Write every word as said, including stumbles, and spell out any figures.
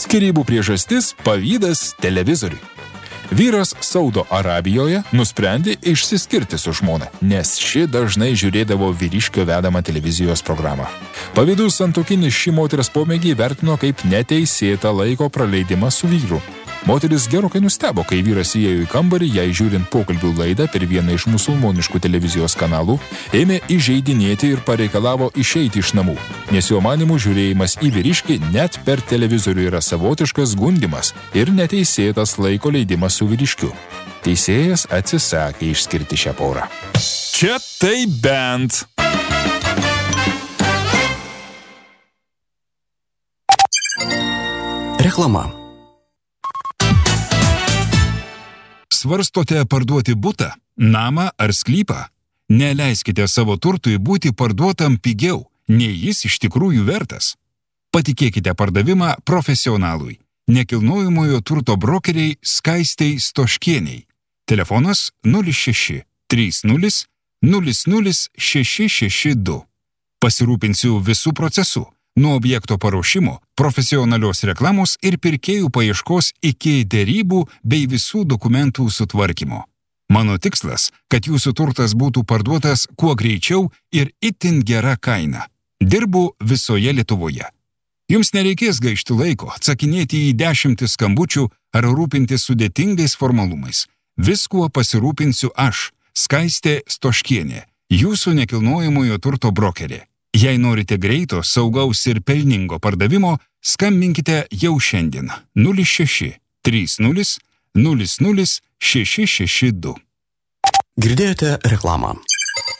Skyrybų priežastis – pavydas televizoriui. Vyras Saudo Arabijoje nusprendė išsiskirti su žmona, nes ši dažnai žiūrėdavo vyriškio vedamą televizijos programą. Pavydus santuokinis šį moters pomėgį vertino kaip neteisėtą laiko praleidimą su vyru. Moteris gerokai nustebo, kai vyras įėjo į kambarį, jai žiūrint pokalbių laidą per vieną iš musulmoniškų televizijos kanalų, ėmė įžeidinėti ir pareikalavo išeiti iš namų, nes jo manymų žiūrėjimas į vyriškį net per televizorių yra savotiškas gundymas ir neteisėtas laiko leidimas su vyriškiu. Teisėjas atsisakė išskirti šią porą. Čia tai bent. Reklama. Svarstote parduoti butą, namą ar sklypą? Neleiskite savo turtui būti parduotam pigiau, nei jis iš tikrųjų vertas. Patikėkite pardavimą profesionalui, nekilnojamojo turto brokeriai Skaistei Stoškieniai. Telefonas nulis šeši trys nulis nulis nulis šeši šeši du. Pasirūpinsiu visų procesų. Nuo objekto paruošimo, profesionalios reklamos ir pirkėjų paieškos iki derybų bei visų dokumentų sutvarkymo. Mano tikslas, kad jūsų turtas būtų parduotas kuo greičiau ir itin gera kaina. Dirbu visoje Lietuvoje. Jums nereikės gaišti laiko, atsakinėti į dešimtis skambučių ar rūpintis sudėtingais formalumais. Viskuo pasirūpinsiu aš, Skaistė Stoškienė, jūsų nekilnojamojo turto brokerė. Jei norite greito, saugaus ir pelningo pardavimo, skambinkite jau šiandien nulis šeši trys nulis nulis nulis šeši šeši du. Girdėjote reklamą.